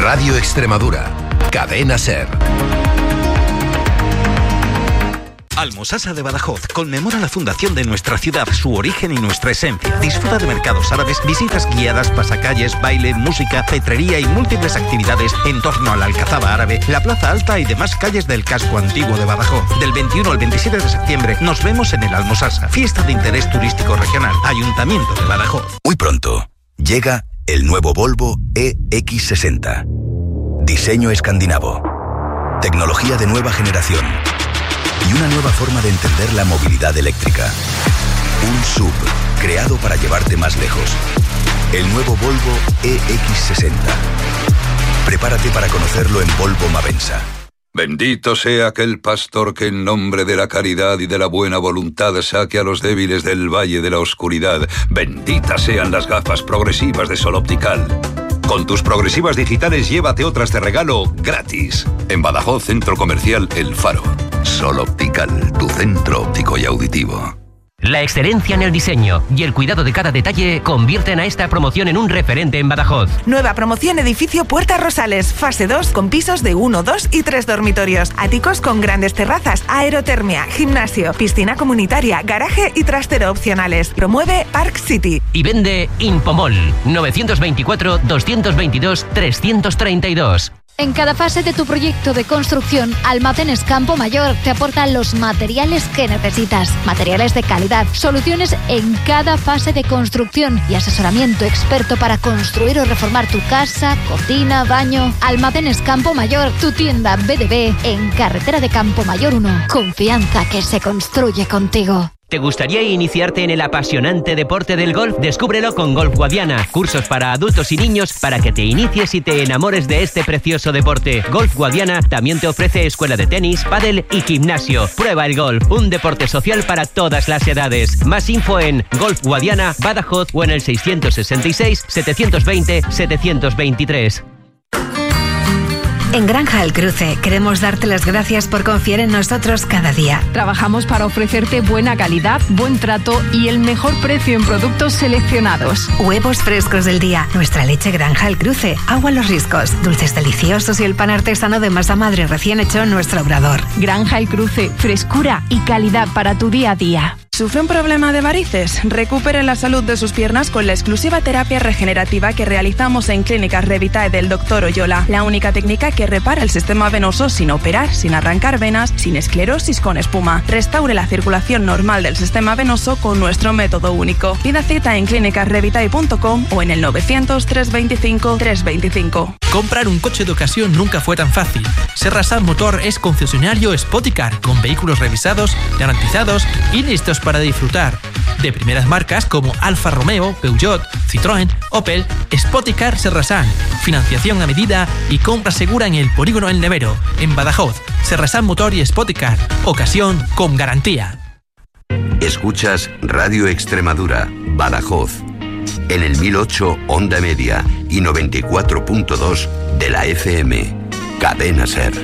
Radio Extremadura, Cadena SER. Almosasa de Badajoz conmemora la fundación de nuestra ciudad, su origen y nuestra esencia. Disfruta de mercados árabes, visitas guiadas, pasacalles, baile, música, cetrería y múltiples actividades en torno a la Alcazaba Árabe, la Plaza Alta y demás calles del casco antiguo de Badajoz. Del 21 al 27 de septiembre nos vemos en el Almosasa, fiesta de interés turístico regional, Ayuntamiento de Badajoz. Muy pronto llega el nuevo Volvo EX60. Diseño escandinavo, tecnología de nueva generación y una nueva forma de entender la movilidad eléctrica. Un SUV creado para llevarte más lejos. El nuevo Volvo EX60. Prepárate para conocerlo en Volvo Mavensa. Bendito sea aquel pastor que en nombre de la caridad y de la buena voluntad saque a los débiles del valle de la oscuridad. Benditas sean las gafas progresivas de Sol Optical. Con tus progresivas digitales llévate otras de regalo gratis. En Badajoz, Centro Comercial El Faro. Sol Optical, tu centro óptico y auditivo. La excelencia en el diseño y el cuidado de cada detalle convierten a esta promoción en un referente en Badajoz. Nueva promoción Edificio Puertas Rosales, fase 2, con pisos de 1, 2 y 3 dormitorios. Áticos con grandes terrazas, aerotermia, gimnasio, piscina comunitaria, garaje y trastero opcionales. Promueve Park City. Y vende Impomol, 924-222-332. En cada fase de tu proyecto de construcción, Almacenes Campo Mayor te aporta los materiales que necesitas. Materiales de calidad, soluciones en cada fase de construcción y asesoramiento experto para construir o reformar tu casa, cocina, baño. Almacenes Campo Mayor, tu tienda BDB en Carretera de Campo Mayor 1. Confianza que se construye contigo. ¿Te gustaría iniciarte en el apasionante deporte del golf? Descúbrelo con Golf Guadiana. Cursos para adultos y niños para que te inicies y te enamores de este precioso deporte. Golf Guadiana también te ofrece escuela de tenis, pádel y gimnasio. Prueba el golf, un deporte social para todas las edades. Más info en Golf Guadiana, Badajoz o en el 666-720-723. En Granja El Cruce queremos darte las gracias por confiar en nosotros cada día. Trabajamos para ofrecerte buena calidad, buen trato y el mejor precio en productos seleccionados. Huevos frescos del día, nuestra leche Granja El Cruce, agua Los Riscos, dulces deliciosos y el pan artesano de masa madre recién hecho en nuestro obrador. Granja El Cruce, frescura y calidad para tu día a día. ¿Sufre un problema de varices? Recupere la salud de sus piernas con la exclusiva terapia regenerativa que realizamos en Clínicas Revitae del Dr. Oyola. La única técnica que repara el sistema venoso sin operar, sin arrancar venas, sin esclerosis con espuma. Restaure la circulación normal del sistema venoso con nuestro método único. Pida cita en clínicasrevitae.com o en el 900-325-325. Comprar un coche de ocasión nunca fue tan fácil. Serrasan Motor es concesionario Spoticar, con vehículos revisados, garantizados y listos para disfrutar. De primeras marcas como Alfa Romeo, Peugeot, Citroën, Opel, Spoticar Serrasan. Financiación a medida y compra segura en el Polígono El Nevero, en Badajoz. Serrasan Motor y Spoticar. Ocasión con garantía. Escuchas Radio Extremadura, Badajoz. En el 1008 Onda Media y 94.2 de la FM. Cadena SER.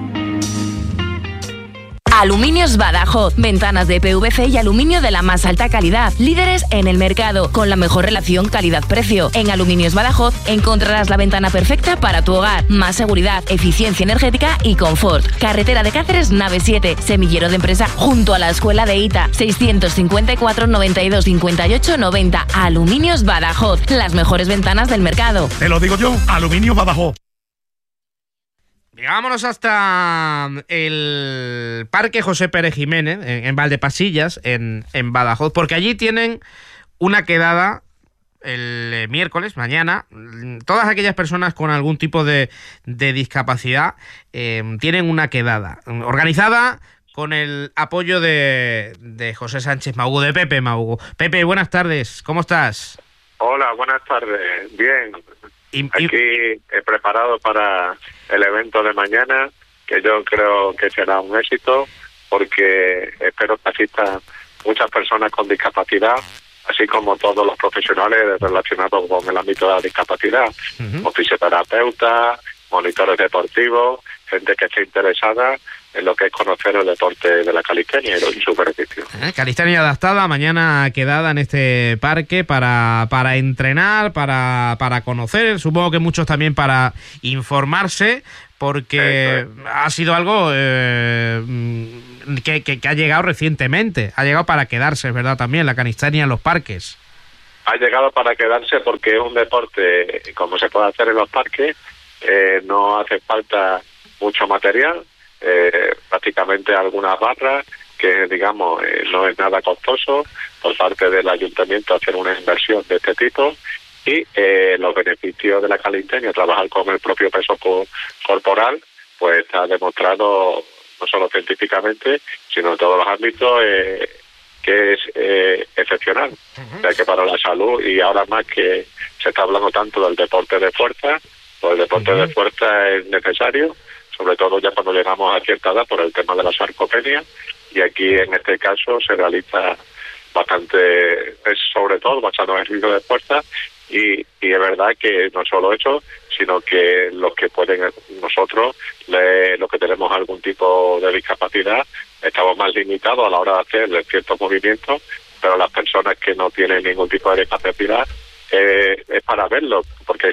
Aluminios Badajoz, ventanas de PVC y aluminio de la más alta calidad, líderes en el mercado, con la mejor relación calidad-precio. En Aluminios Badajoz encontrarás la ventana perfecta para tu hogar, más seguridad, eficiencia energética y confort. Carretera de Cáceres, nave 7, semillero de empresa junto a la escuela de ITA, 654 92 58 90. Aluminios Badajoz, las mejores ventanas del mercado. Te lo digo yo, Aluminios Badajoz. Vámonos hasta el Parque José Pérez Jiménez, en Valdepasillas, en Badajoz, porque allí tienen una quedada el miércoles, mañana. Todas aquellas personas con algún tipo de discapacidad tienen una quedada organizada con el apoyo de José Sánchez Maugo, de Pepe Maugo. Pepe, buenas tardes, ¿cómo estás? Hola, buenas tardes, bien. Aquí he preparado para el evento de mañana, que yo creo que será un éxito, porque espero que asistan muchas personas con discapacidad, así como todos los profesionales relacionados con el ámbito de la discapacidad, como fisioterapeutas, monitores deportivos, gente que esté interesada en lo que es conocer el deporte de la calistenia y su beneficio. Calistenia adaptada, mañana quedada en este parque para entrenar, para conocer, supongo que muchos también para informarse, porque ha sido algo que ha llegado recientemente, ha llegado para quedarse, es verdad, también la calistenia en los parques. Ha llegado para quedarse porque es un deporte, como se puede hacer en los parques, no hace falta mucho material, prácticamente algunas barras, que digamos no es nada costoso por parte del ayuntamiento hacer una inversión de este tipo, y los beneficios de la calistenia, trabajar con el propio peso corporal, pues está demostrado no solo científicamente, sino en todos los ámbitos, que es excepcional. O sea, que para la salud, y ahora más que se está hablando tanto del deporte de fuerza, pues el deporte de fuerza es necesario, sobre todo ya cuando llegamos a cierta edad por el tema de la sarcopenia, y aquí en este caso se realiza bastante, es sobre todo basado en ejercicio de fuerza, y es verdad que no solo eso, sino que los que pueden, nosotros, los que tenemos algún tipo de discapacidad, estamos más limitados a la hora de hacer ciertos movimientos, pero las personas que no tienen ningún tipo de discapacidad, es para verlo, porque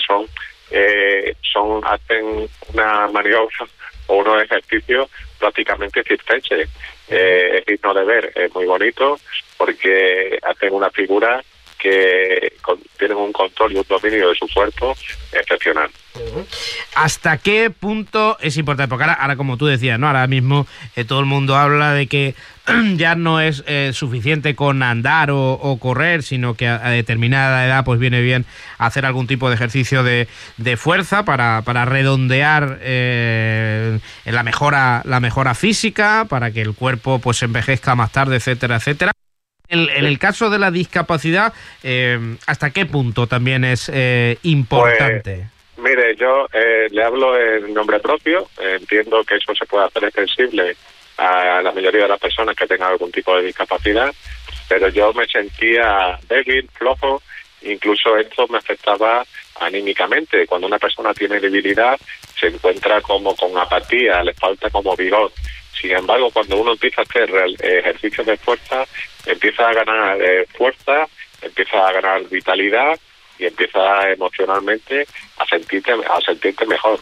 hacen una maniobra o unos ejercicios prácticamente circenses. Es digno de ver, es muy bonito, porque hacen una figura que tienen un control y un dominio de su cuerpo excepcional. ¿Hasta qué punto es importante? Porque ahora como tú decías, ¿no? Ahora mismo todo el mundo habla de que ya no es suficiente con andar o correr, sino que a determinada edad pues viene bien hacer algún tipo de ejercicio de fuerza para redondear la mejora física, para que el cuerpo pues envejezca más tarde, etcétera, etcétera. En el caso de la discapacidad, ¿hasta qué punto también es importante? Pues, mire, yo le hablo en nombre propio. Entiendo que eso se puede hacer extensible a la mayoría de las personas que tengan algún tipo de discapacidad, pero yo me sentía débil, flojo, incluso esto me afectaba anímicamente. Cuando una persona tiene debilidad, se encuentra como con apatía, le falta como vigor. Sin embargo, cuando uno empieza a hacer ejercicios de fuerza, empieza a ganar fuerza, empieza a ganar vitalidad y empieza emocionalmente a sentirte mejor.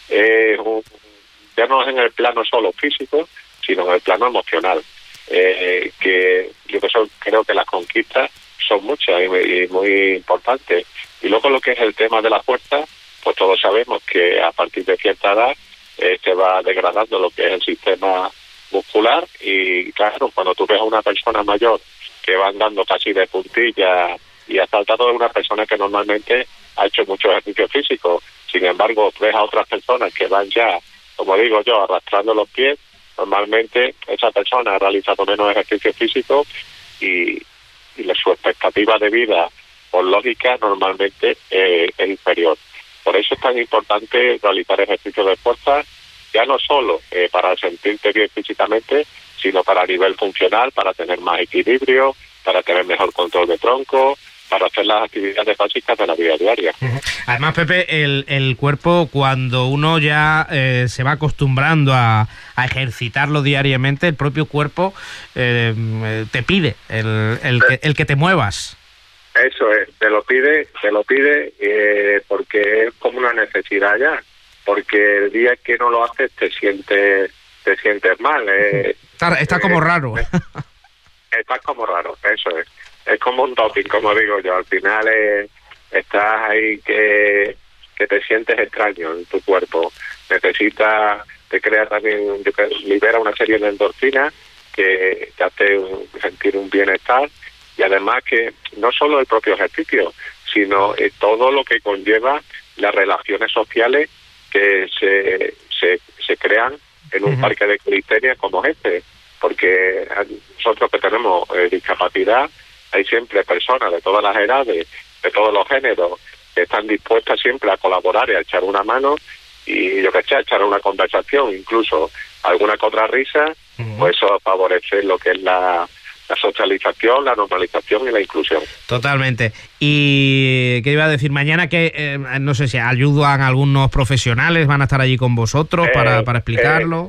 Ya no es en el plano solo físico, sino en el plano emocional. Que yo creo que las conquistas son muchas y muy importantes. Y luego lo que es el tema de la fuerza, pues todos sabemos que a partir de cierta edad se va degradando lo que es el sistema muscular, y claro, cuando tú ves a una persona mayor que va andando casi de puntilla y ha saltado, de una persona que normalmente ha hecho mucho ejercicio físico, sin embargo ves a otras personas que van ya, como digo yo, arrastrando los pies, normalmente esa persona ha realizado menos ejercicio físico y su expectativa de vida, por lógica, normalmente es inferior. Por eso es tan importante realizar ejercicios de fuerza, ya no solo para sentirte bien físicamente, sino para nivel funcional, para tener más equilibrio, para tener mejor control de tronco, para hacer las actividades básicas de la vida diaria. Además, Pepe, el cuerpo, cuando uno ya se va acostumbrando a ejercitarlo diariamente, el propio cuerpo te pide el que te muevas. Eso es, te lo pide porque es como una necesidad ya, porque el día que no lo haces te sientes mal. Está como raro. Estás como raro, eso es. Es como un doping, como digo yo. Al final estás ahí que te sientes extraño en tu cuerpo. Te crea también, libera una serie de endorfinas que te hace sentir un bienestar, y además que no solo el propio ejercicio, sino todo lo que conlleva las relaciones sociales que se crean en un parque de calistenia como este, porque nosotros que tenemos discapacidad, hay siempre personas de todas las edades, de todos los géneros, que están dispuestas siempre a colaborar y a echar una mano, y yo que sé, a echar una conversación, incluso alguna que otra risa, pues eso favorece lo que es la la socialización, la normalización y la inclusión. Totalmente. Y qué iba a decir, mañana que no sé si ayudan algunos profesionales, van a estar allí con vosotros para explicarlo.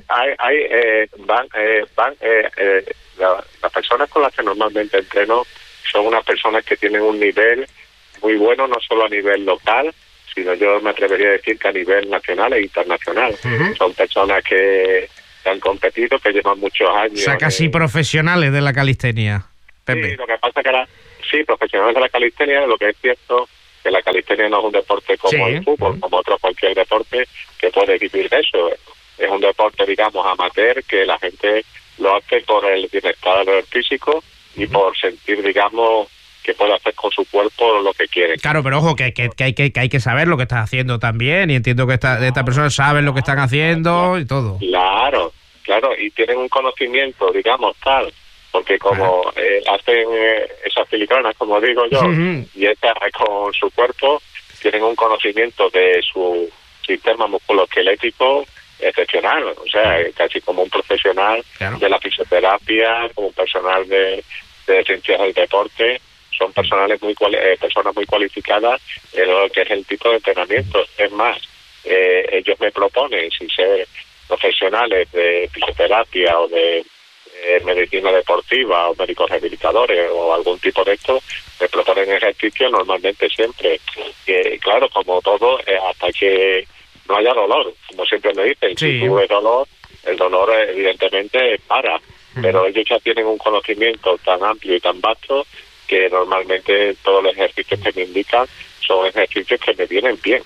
Las personas con las que normalmente entreno son unas personas que tienen un nivel muy bueno, no solo a nivel local, sino yo me atrevería a decir que a nivel nacional e internacional. Son personas que han competido, que llevan muchos años. O sea, casi profesionales de la calistenia, Pepe. Sí, lo que pasa que profesionales de la calistenia, lo que es cierto que la calistenia no es un deporte como el fútbol, como otro cualquier deporte que puede vivir de eso. Es un deporte, digamos, amateur, que la gente lo hace por el bienestar físico y por sentir, digamos, que puede hacer con su cuerpo lo que quiere. Claro, pero ojo, que hay que saber lo que estás haciendo también, y entiendo que estas personas saben lo que están haciendo y todo. Claro, y tienen un conocimiento, digamos, tal, porque como hacen esas filigranas, como digo yo, y estas con su cuerpo, tienen un conocimiento de su sistema musculoesquelético excepcional, o sea, casi como un profesional de la fisioterapia, como un personal de ciencias del deporte. Son personas muy cualificadas en lo que es el tipo de entrenamiento. Es más, ellos me proponen, sin ser profesionales de fisioterapia o de medicina deportiva o médicos rehabilitadores o algún tipo de esto, me proponen ejercicios normalmente siempre. Claro, como todo, hasta que no haya dolor, como siempre me dicen, si tuve dolor, el dolor evidentemente para, pero ellos ya tienen un conocimiento tan amplio y tan vasto que normalmente todos los ejercicios que me indican son ejercicios que me vienen bien,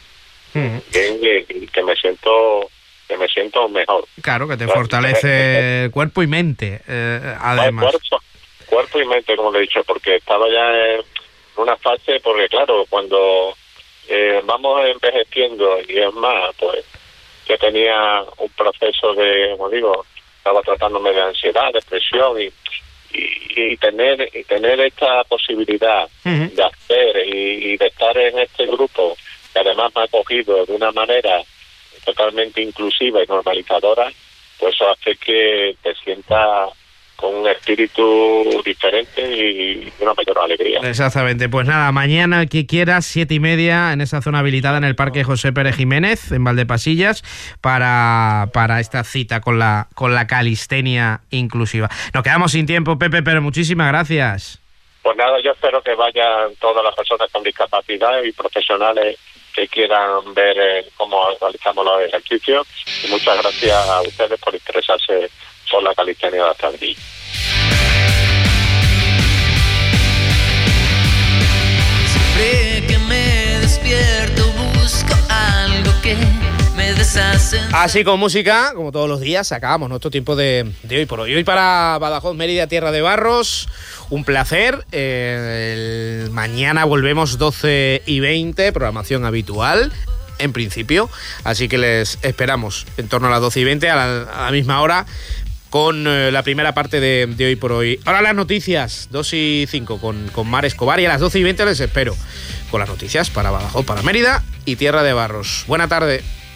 que me siento mejor. Claro, que te fortalece cuerpo y mente, además. Cuerpo y mente, como le he dicho, porque estaba ya en una fase, porque claro, cuando vamos envejeciendo y es más, pues yo tenía un proceso de, como digo, estaba tratándome de ansiedad, depresión y tener esta posibilidad de hacer y de estar en este grupo que además me ha acogido de una manera totalmente inclusiva y normalizadora, pues eso hace que te sientas con un espíritu diferente y una mayor alegría. Exactamente, pues nada, mañana el que quiera, 7:30, en esa zona habilitada en el Parque José Pérez Jiménez, en Valdepasillas, para esta cita con la calistenia inclusiva. Nos quedamos sin tiempo, Pepe, pero muchísimas gracias. Pues nada, yo espero que vayan todas las personas con discapacidad y profesionales que quieran ver cómo realizamos los ejercicios, y muchas gracias a ustedes por interesarse por la calistenia de adaptabilidad. Siempre que me despierto busco algo que me deshace. Así con música, como todos los días, acabamos nuestro tiempo de hoy por hoy. Hoy para Badajoz, Mérida, Tierra de Barros, un placer. Mañana volvemos 12:20, programación habitual, en principio. Así que les esperamos en torno a las 12:20, a la misma hora, con la primera parte de hoy por hoy. Ahora las noticias, 2:05 con Mar Escobar, y a las 12:20 les espero con las noticias para Badajoz, para Mérida y Tierra de Barros. Buena tarde.